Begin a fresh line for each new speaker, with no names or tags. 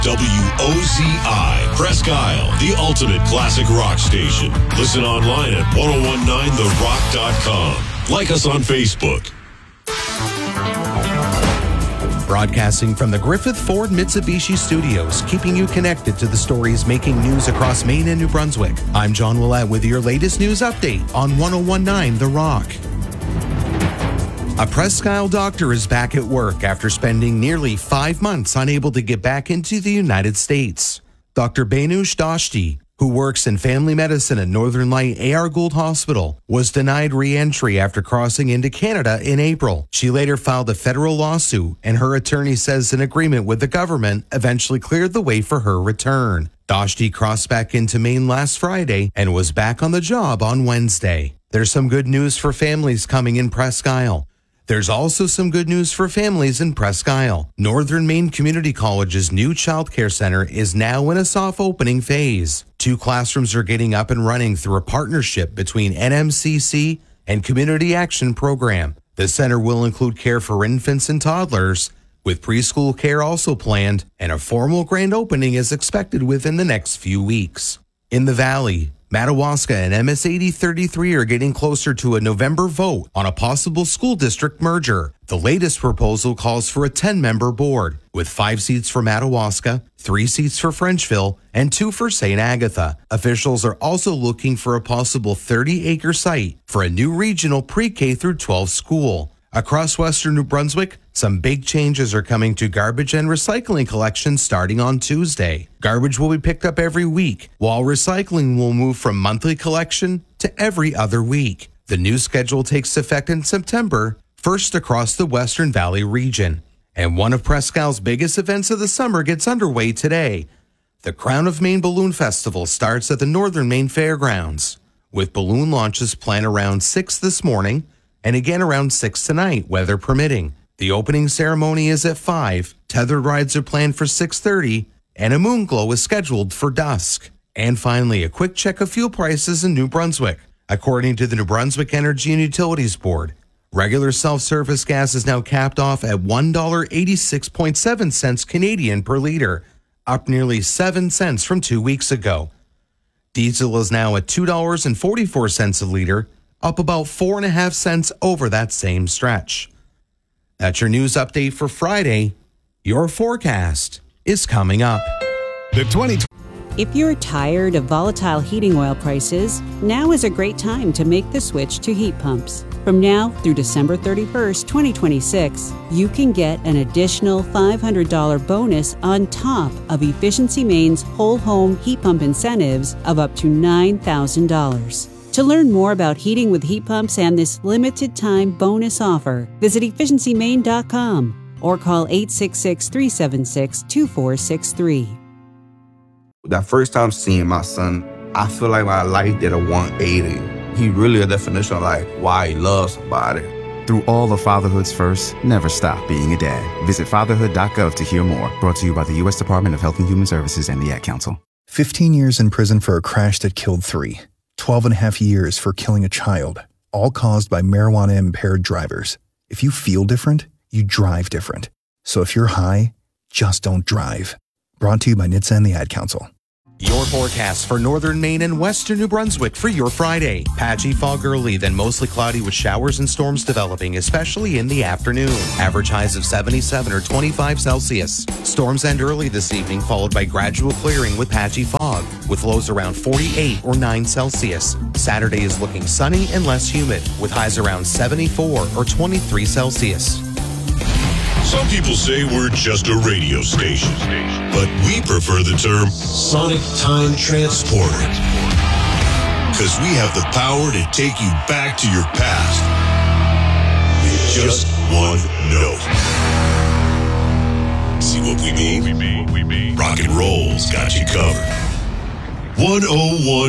WOZI, Presque Isle, the ultimate classic rock station. Listen online at 1019therock.com. Like us on Facebook.
Broadcasting from the Griffith Ford Mitsubishi Studios, keeping you connected to the stories making news across Maine and New Brunswick. I'm John Willett with your latest news update on 1019 The Rock. A Presque Isle doctor is back at work after spending nearly 5 months unable to get back into the United States. Dr. Benush Doshti, who works in family medicine at Northern Light A.R. Gould Hospital, was denied re-entry after crossing into Canada in April. She later filed a federal lawsuit, and her attorney says an agreement with the government eventually cleared the way for her return. Doshti crossed back into Maine last Friday and was back on the job on Wednesday. There's some good news for families coming in Presque Isle. There's also some good news for families in Presque Isle. Northern Maine Community College's new child care center is now in a soft opening phase. 2 classrooms are getting up and running through a partnership between NMCC and Community Action Program. The center will include care for infants and toddlers, with preschool care also planned, and a formal grand opening is expected within the next few weeks. In the Valley, Madawaska and MS 8033 are getting closer to a November vote on a possible school district merger. The latest proposal calls for a 10-member board, with 5 seats for Madawaska, 3 seats for Frenchville, and 2 for St. Agatha. Officials are also looking for a possible 30-acre site for a new regional pre-K through 12 school. Across western New Brunswick, some big changes are coming to garbage and recycling collections starting on Tuesday. Garbage will be picked up every week, while recycling will move from monthly collection to every other week. The new schedule takes effect in September, first across the Western Valley region. And one of Presque Isle's biggest events of the summer gets underway today. The Crown of Maine Balloon Festival starts at the Northern Maine Fairgrounds, with balloon launches planned around 6 this morning, and again around 6 tonight, weather permitting. The opening ceremony is at 5, tethered rides are planned for 6:30, and a moon glow is scheduled for dusk. And finally, a quick check of fuel prices in New Brunswick. According to the New Brunswick Energy and Utilities Board, regular self-service gas is now capped off at $1.86.7 Canadian per liter, up nearly 7 cents from 2 weeks ago. Diesel is now at $2.44 a liter, up about 4.5 cents over that same stretch. That's your news update for Friday. Your forecast is coming up.
If you're tired of volatile heating oil prices, now is a great time to make the switch to heat pumps. From now through December 31st, 2026, you can get an additional $500 bonus on top of Efficiency Maine's whole home heat pump incentives of up to $9,000. To learn more about heating with heat pumps and this limited time bonus offer, visit efficiencymaine.com or call 866-376-2463.
That first time seeing my son, I feel like my life did a 180. He really a definition of like why he loves somebody.
Through all of fatherhood's first, never stop being a dad. Visit fatherhood.gov to hear more. Brought to you by the U.S. Department of Health and Human Services and the Ad Council.
15 years in prison for a crash that killed 3. 12 and a half years for killing a child, all caused by marijuana-impaired drivers. If you feel different, you drive different. So if you're high, just don't drive. Brought to you by NHTSA and the Ad Council.
Your forecast for northern Maine and western New Brunswick for your Friday. Patchy fog early, then mostly cloudy with showers and storms developing, especially in the afternoon. Average highs of 77 or 25 Celsius. Storms end early this evening, followed by gradual clearing with patchy fog, with lows around 48 or 9 Celsius. Saturday is looking sunny and less humid, with highs around 74 or 23 Celsius.
Some people say we're just a radio station, but we prefer the term Sonic Time Transporter, because we have the power to take you back to your past with just one note. See what we mean? Rock and roll's got you covered. 1019